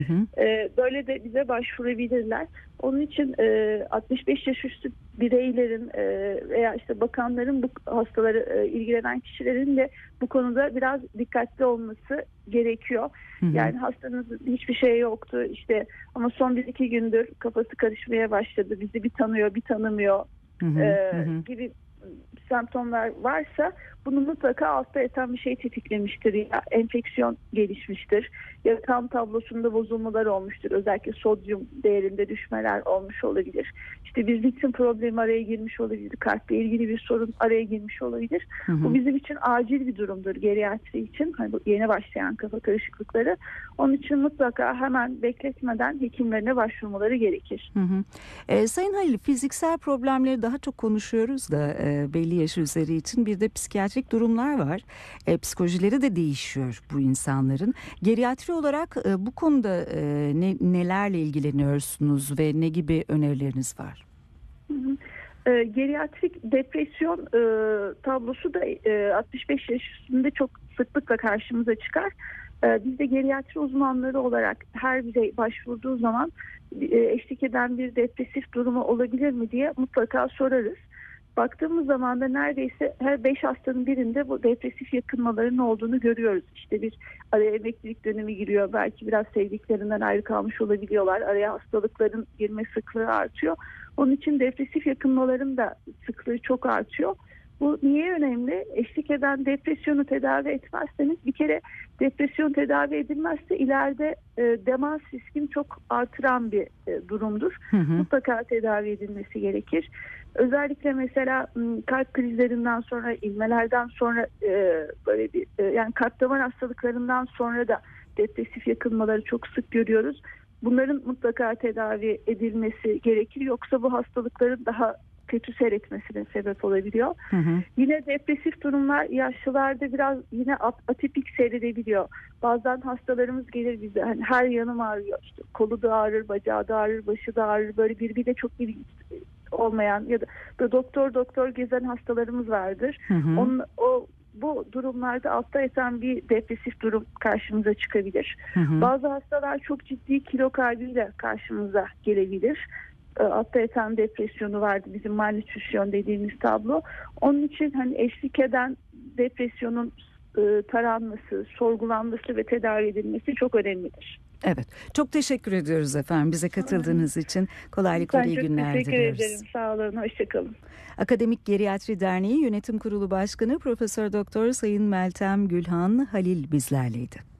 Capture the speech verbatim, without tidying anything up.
Hı hı. E, böyle de bize başvurabilirler. Onun için e, altmış beş yaş üstü bireylerin e, veya işte bakanların bu hastaları e, ilgilenen kişilerin de bu konuda biraz dikkatli olması gerekiyor. Hı hı. Yani hastanızın hiçbir şey yoktu işte ama son bir iki gündür kafası karışmaya başladı. Bizi bir tanıyor, bir tanımıyor Hı hı. e, Hı hı. gibi semptomlar varsa bunu mutlaka altta yatan bir şey tetiklemiştir ya enfeksiyon gelişmiştir ya kan tablosunda bozulmalar olmuştur, özellikle sodyum değerinde düşmeler olmuş olabilir, işte bir ritim problemi araya girmiş olabilir, kalple ilgili bir sorun araya girmiş olabilir. Hı hı. Bu bizim için acil bir durumdur geriatri için, hani bu yeni başlayan kafa karışıklıkları. Onun için mutlaka hemen bekletmeden hekimlerine başvurmaları gerekir. Hı hı. E, Sayın Halil, fiziksel problemleri daha çok konuşuyoruz da e, belli yaş üzeri için bir de psikiyatrik durumlar var. E, psikolojileri de değişiyor bu insanların. Geriatri olarak e, bu konuda e, ne, nelerle ilgileniyorsunuz ve ne gibi önerileriniz var? Hı hı. E, geriatrik depresyon e, tablosu da e, altmış beş yaş üstünde çok sıklıkla karşımıza çıkar. E, biz de geriatri uzmanları olarak her birey başvurduğu zaman e, eşlik eden bir depresif durumu olabilir mi diye mutlaka sorarız. Baktığımız zaman da neredeyse her beş hastanın birinde bu depresif yakınmaların olduğunu görüyoruz. İşte bir araya emeklilik dönemi giriyor. Belki biraz sevdiklerinden ayrı kalmış olabiliyorlar. Araya hastalıkların girme sıklığı artıyor. Onun için depresif yakınmaların da sıklığı çok artıyor. Bu niye önemli? Eşlik eden depresyonu tedavi etmezseniz, bir kere depresyon tedavi edilmezse ileride e, demans riskini çok artıran bir e, durumdur. Hı hı. Mutlaka tedavi edilmesi gerekir. Özellikle mesela kalp krizlerinden sonra, inmelerden sonra e, böyle bir e, yani kalp damar hastalıklarından sonra da depresif yakınmaları çok sık görüyoruz. Bunların mutlaka tedavi edilmesi gerekir. Yoksa bu hastalıkların daha kötü seyretmesine sebep olabiliyor. Hı hı. Yine depresif durumlar yaşlılarda biraz yine atipik seyredebiliyor. Bazen hastalarımız gelir bize, hani her yanım ağrıyor, işte kolu da ağrır, bacağı da ağrır, başı da ağrır, böyle birbiriyle çok ilgili olmayan ya da, da doktor doktor gezen hastalarımız vardır. Hı hı. Onun, o bu durumlarda altta yatan bir depresif durum karşımıza çıkabilir. Hı hı. Bazı hastalar çok ciddi kilo kaybıyla karşımıza gelebilir. Altta yatan depresyonu vardı, bizim malnütrisyon dediğimiz tablo. Onun için hani eşlik eden depresyonun e, taranması, sorgulanması ve tedavi edilmesi çok önemlidir. Evet. Çok teşekkür ediyoruz efendim bize katıldığınız için. Kolaylıklar, Ben iyi çok günler teşekkür diliyoruz. ederim. Sağ olun. Hoşçakalın. Akademik Geriatri Derneği Yönetim Kurulu Başkanı Profesör Doktor Sayın Meltem Gülhan Halil bizlerleydi.